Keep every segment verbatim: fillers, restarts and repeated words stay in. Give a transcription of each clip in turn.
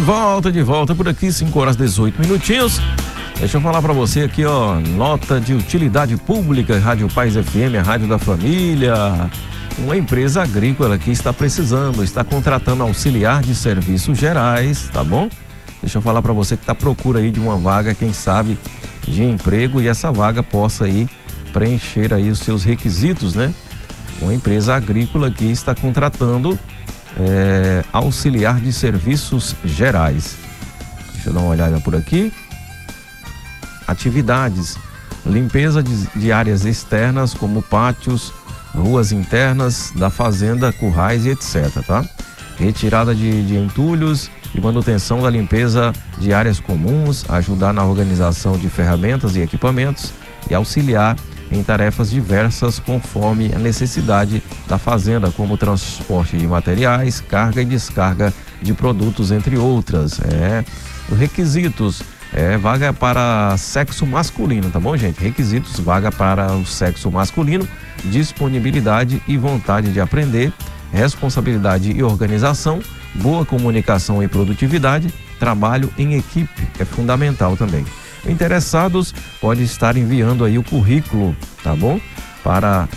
volta, de volta por aqui, cinco horas e dezoito minutinhos. Deixa eu falar pra você aqui, ó, nota de utilidade pública, Rádio Paz F M, a rádio da família. Uma empresa agrícola que está precisando, está contratando auxiliar de serviços gerais, tá bom? Deixa eu falar pra você que tá à procura aí de uma vaga, quem sabe, de emprego, e essa vaga possa aí preencher aí os seus requisitos, né? Uma empresa agrícola que está contratando é, auxiliar de serviços gerais. Deixa eu dar uma olhada por aqui. Atividades: limpeza de, de áreas externas como pátios, ruas internas da fazenda, currais e etcétera, tá? Retirada de, de entulhos e manutenção da limpeza de áreas comuns, ajudar na organização de ferramentas e equipamentos e auxiliar em tarefas diversas conforme a necessidade da fazenda, como transporte de materiais, carga e descarga de produtos, entre outras. É, requisitos: é, vaga para sexo masculino, tá bom, gente? Requisitos: vaga para o sexo masculino, disponibilidade e vontade de aprender, responsabilidade e organização, boa comunicação e produtividade, trabalho em equipe é fundamental também. Interessados podem estar enviando aí o currículo, tá bom? Para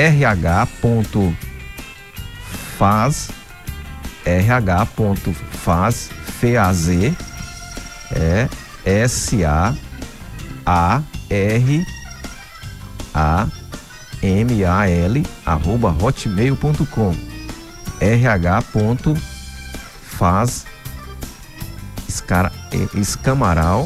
rh.faz rh.faz faz é S A A R A M A L arroba hotmail ponto com rh.faz escamaral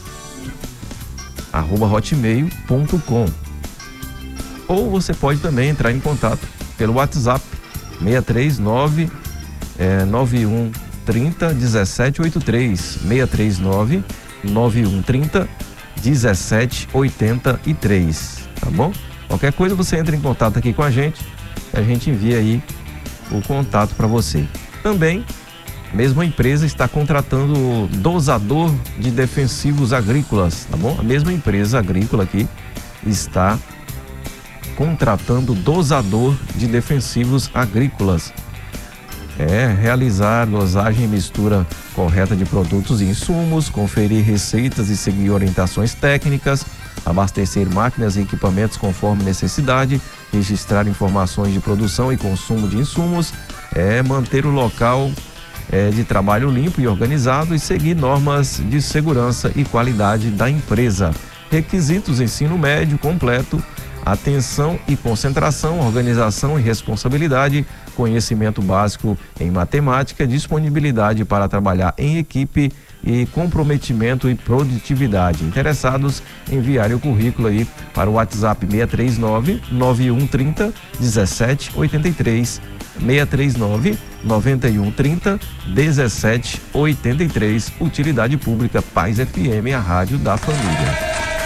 arroba hotmail ponto com. Ou você pode também entrar em contato pelo WhatsApp seis três nove nove um três zero um sete oito três, seis três nove nove um três zero um sete oito três, tá bom? Qualquer coisa você entra em contato aqui com a gente, a gente envia aí o contato para você. Também, mesma empresa está contratando dosador de defensivos agrícolas, tá bom? A mesma empresa agrícola aqui está contratando dosador de defensivos agrícolas. É, realizar dosagem e mistura correta de produtos e insumos, conferir receitas e seguir orientações técnicas, abastecer máquinas e equipamentos conforme necessidade, registrar informações de produção e consumo de insumos, é, manter o local É, de trabalho limpo e organizado e seguir normas de segurança e qualidade da empresa. Requisitos: ensino médio completo, atenção e concentração, organização e responsabilidade, conhecimento básico em matemática, disponibilidade para trabalhar em equipe e comprometimento e produtividade. Interessados, enviarem o currículo aí para o WhatsApp seis três nove nove um três zero um sete oito três, seis três nove nove um três zero um sete oito três. Utilidade Pública Paz F M, a rádio da família.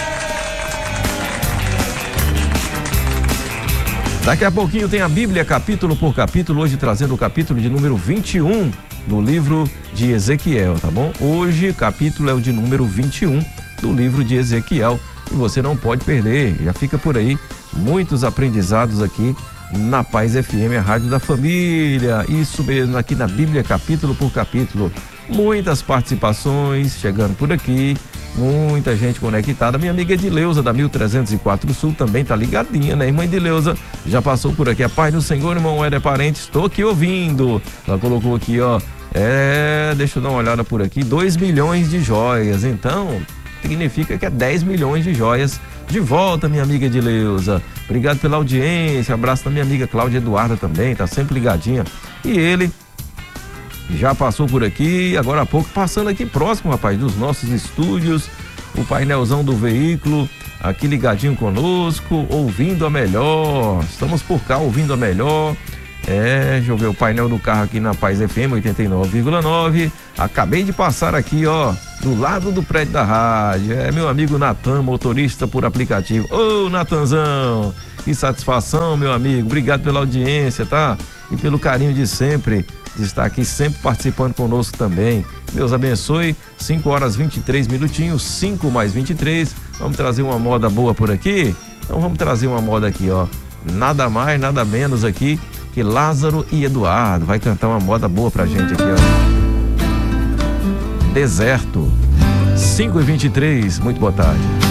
Daqui a pouquinho tem a Bíblia capítulo por capítulo, hoje trazendo o capítulo de número vinte e um do livro de Ezequiel, tá bom? Hoje o capítulo é o de número vinte e um do livro de Ezequiel e você não pode perder, já fica por aí muitos aprendizados aqui na Paz F M, a rádio da família. Isso mesmo, aqui na Bíblia capítulo por capítulo, muitas participações chegando por aqui, muita gente conectada. Minha amiga Edileuza da mil trezentos e quatro Sul também tá ligadinha, né? Irmã Edileuza já passou por aqui. A paz do Senhor, irmão Éder Parente, estou aqui ouvindo. Ela colocou aqui, ó, é, deixa eu dar uma olhada por aqui, dois milhões de joias. Então, significa que é dez milhões de joias de volta, minha amiga Edileuza. Obrigado pela audiência, abraço da minha amiga Cláudia Eduarda também, tá sempre ligadinha. E ele já passou por aqui, agora há pouco, passando aqui próximo, rapaz, dos nossos estúdios, o painelzão do veículo, aqui ligadinho conosco, ouvindo a melhor. Estamos por cá ouvindo a melhor. É, deixa eu ver o painel do carro aqui na Paz F M oitenta e nove vírgula nove. Acabei de passar aqui, ó, do lado do prédio da rádio. É meu amigo Natan, motorista por aplicativo. Ô, Natanzão, que satisfação, meu amigo. Obrigado pela audiência, tá? E pelo carinho de sempre, de estar aqui sempre participando conosco também. Deus abençoe. cinco horas e vinte e três minutinhos, cinco mais vinte e três. Vamos trazer uma moda boa por aqui? Então vamos trazer uma moda aqui, ó. Nada mais, nada menos aqui que Lázaro e Eduardo. Vai cantar uma moda boa pra gente aqui, ó. deserto. cinco e vinte e três, muito boa tarde.